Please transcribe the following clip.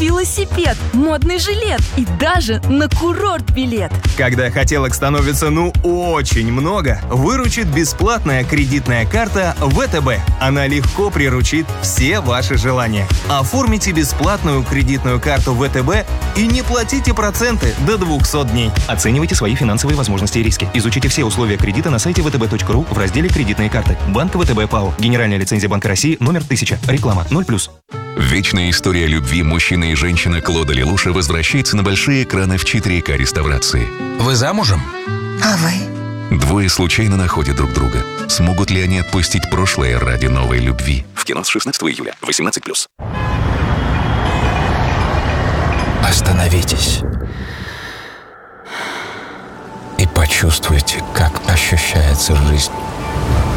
велосипед, модный жилет и даже на курорт билет. Когда хотелок становится очень много, выручит бесплатная кредитная карта ВТБ. Она легко приручит все ваши желания. Оформите бесплатную кредитную карту ВТБ и не платите проценты до 200 дней. Оценивайте свои финансовые возможности и риски. Изучите все условия кредита на сайте vtb.ru в разделе «Кредитные карты». Банк ВТБ ПАО. Генеральная лицензия Банка России номер 1000. Реклама 0+. Вечная история любви мужчины и женщины Клода Лелуша возвращается на большие экраны в 4К реставрации. Вы замужем? А вы? Двое случайно находят друг друга. Смогут ли они отпустить прошлое ради новой любви? В кино с 16 июля. 18+. Остановитесь. И почувствуйте, как ощущается жизнь.